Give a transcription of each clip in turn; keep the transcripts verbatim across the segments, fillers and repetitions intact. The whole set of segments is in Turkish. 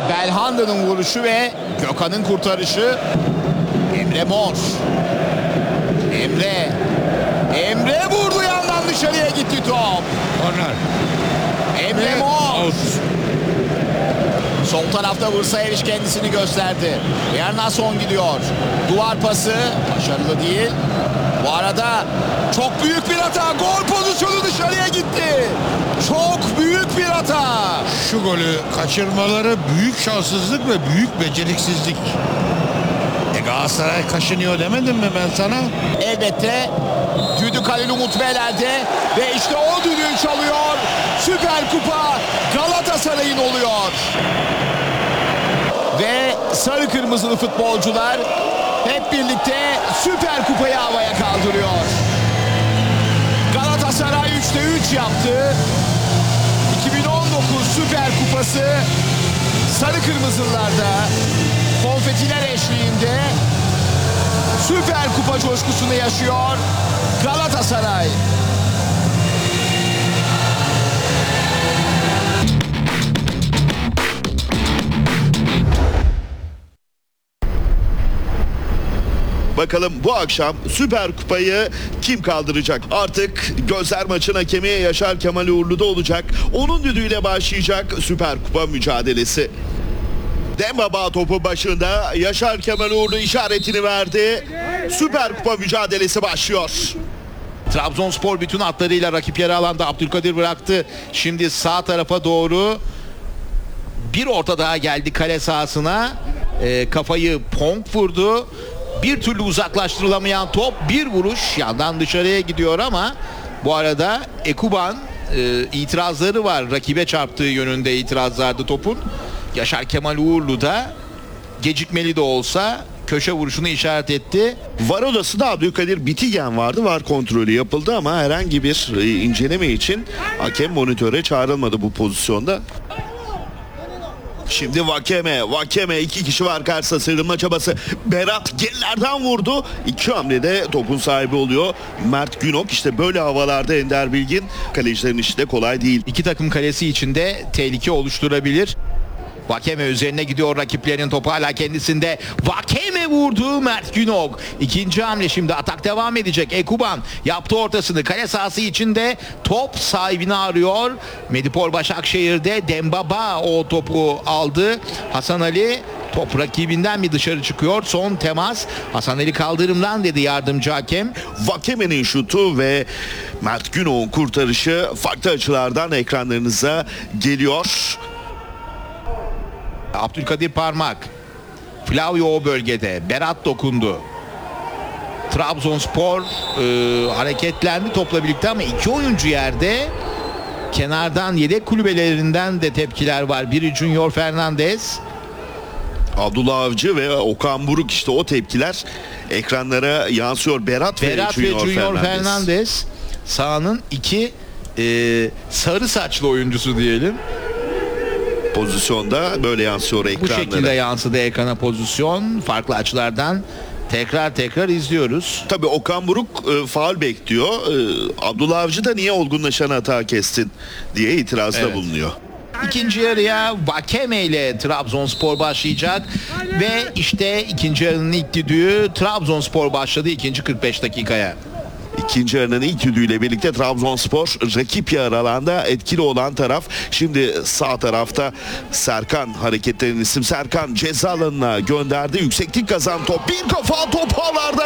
Belhanda'nın vuruşu ve Gökhan'ın kurtarışı. Emre Mor. Emre. Emre vurdu, yandan dışarıya gitti top. Korner. Emre Mor. Out. Sol tarafta Vırsayeviç kendisini gösterdi. Yernason gidiyor. Duvar pası başarılı değil. Bu arada çok büyük bir hata. Gol pozisyonu dışarıya gitti. Çok büyük bir hata. Şu golü kaçırmaları büyük şanssızlık ve büyük beceriksizlik. E Galatasaray kaşınıyor demedim mi ben sana? Elbette düdük Halil Umut Beler'de ve işte o düdüğü çalıyor. Süper Kupa Galatasaray'ın oluyor. Ve sarı kırmızılı futbolcular hep birlikte Süper Kupayı havaya kaldırıyor. Galatasaray üçte üç yaptı. iki bin on dokuz Süper Kupası sarı kırmızılarda konfetiler eşliğinde Süper Kupa coşkusunu yaşıyor Galatasaray. Bakalım bu akşam Süper Kupayı kim kaldıracak? Artık gözler maçın hakemi Yaşar Kemal Uğurlu'da olacak. Onun düdüğüyle başlayacak Süper Kupa mücadelesi. Dembaba topu başında, Yaşar Kemal Uğurlu işaretini verdi. Süper Kupa mücadelesi başlıyor. Trabzonspor bütün hatlarıyla rakip yarı alanda Abdülkadir bıraktı. Şimdi sağ tarafa doğru bir orta daha geldi kale sahasına. E, kafayı Pong vurdu. Bir türlü uzaklaştırılamayan top, bir vuruş yandan dışarıya gidiyor ama bu arada Ekuban e, itirazları var. Rakibe çarptığı yönünde itirazlardı topun. Yaşar Kemal Uğurlu da gecikmeli de olsa köşe vuruşunu işaret etti. VAR odasında Abdülkadir Bitigen vardı. VAR kontrolü yapıldı ama herhangi bir e, inceleme için hakem monitöre çağrılmadı bu pozisyonda. Şimdi Vakeme, Vakeme iki kişi var karşısında, sıyrılma çabası. Berat gerilerden vurdu. İki hamlede topun sahibi oluyor Mert Günok. İşte böyle havalarda Ender Bilgin, kalecilerin işi de kolay değil. İki takım kalesi içinde tehlike oluşturabilir. Vakeme üzerine gidiyor rakiplerinin, topu hala kendisinde. Vakeme vurdu, Mert Günok. İkinci hamle, şimdi atak devam edecek. Ekuban yaptı ortasını, kale sahası içinde top sahibini arıyor. Medipol Başakşehir'de Dembaba o topu aldı. Hasan Ali, top rakibinden bir dışarı çıkıyor. Son temas Hasan Ali kaldırımdan dedi yardımcı hakem. Vakeme'nin şutu ve Mert Günok'un kurtarışı farklı açılardan ekranlarınıza geliyor. Abdülkadir Parmak. Flavio o bölgede. Berat dokundu. Trabzonspor e, hareketlendi topla birlikte ama iki oyuncu yerde. Kenardan yedek kulübelerinden de tepkiler var. Biri Junior Fernandez. Abdullah Avcı ve Okan Buruk, işte o tepkiler ekranlara yansıyor. Berat, Berat ve Junior, ve Junior Fernandez. Fernandez sahanın iki e, sarı saçlı oyuncusu diyelim. Pozisyonda böyle yansıyor ekranlara. Bu şekilde yansıdı ekrana pozisyon. Farklı açılardan tekrar tekrar izliyoruz. Tabii Okan Buruk e, faul bekliyor. E, Abdullah Avcı da niye olgunlaşan hata kestin diye itirazda Evet. bulunuyor. İkinci yarıya Vakeme ile Trabzonspor başlayacak ve işte ikinci yarının ilk düdüğü Trabzonspor başladı ikinci kırk beş dakikaya. İkinci yarının ilk düdüğüyle birlikte Trabzonspor rakip yarı alanda etkili olan taraf. Şimdi sağ tarafta Serkan, hareketlerin isim Serkan ceza alanına gönderdi. Yükseklik kazan top, bir kafa top ağlarda,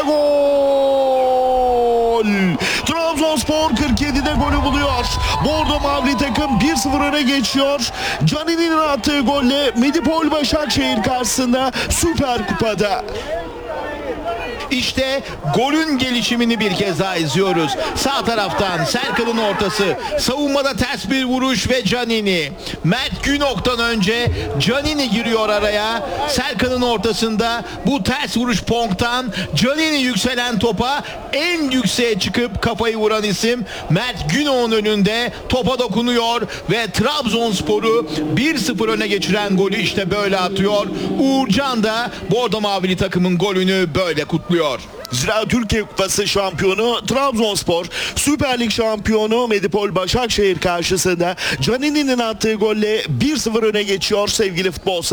gol! Trabzonspor kırk yedide golü buluyor. Bordo Mavli takım bir sıfır öne geçiyor. Canini'nin attığı golle Medipol Başakşehir karşısında Süper Kupa'da. İşte golün gelişimini bir kez daha izliyoruz. Sağ taraftan Serkan'ın ortası. Savunmada ters bir vuruş ve Canini. Mert Günok'tan önce Canini giriyor araya. Serkan'ın ortasında bu ters vuruş Pong'tan Canini yükselen topa en yükseğe çıkıp kafayı vuran isim Mert Günok'un önünde topa dokunuyor ve Trabzonspor'u bir sıfır öne geçiren golü işte böyle atıyor. Uğurcan da Bordo Mavili takımın golünü böyle kutluyor. Zira Türkiye Kupası şampiyonu Trabzonspor, Süper Lig şampiyonu Medipol Başakşehir karşısında Canini'nin attığı golle bir sıfır öne geçiyor sevgili futbol